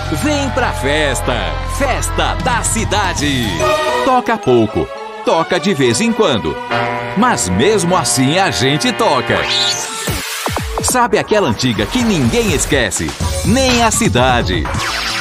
Vem pra festa! Festa da cidade! Toca pouco, toca de vez em quando, mas mesmo assim a gente toca. Sabe aquela antiga que ninguém esquece? Nem a cidade.